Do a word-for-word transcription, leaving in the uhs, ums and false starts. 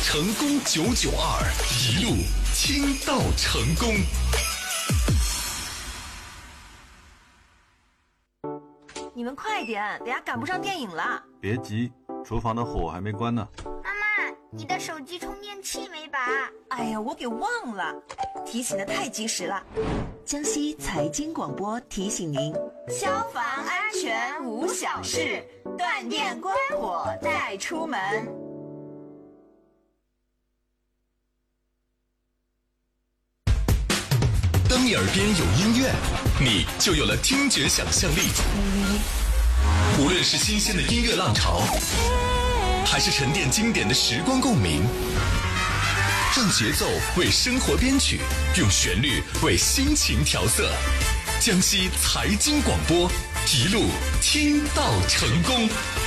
成功九九二，一路听到成功。 你们快点，等下赶不上电影了。 别急，厨房的火还没关呢。 妈妈，你的手机充电器没拔？ 哎呀，我给忘了，提醒的太及时了。 江西财经广播提醒您： 消防安全无小事，断电关火再出门。 当你耳边有音乐，你就有了听觉想象力。无论是新鲜的音乐浪潮，还是沉淀经典的时光共鸣，让节奏为生活编曲，用旋律为心情调色。江西财经广播，一路听到成功。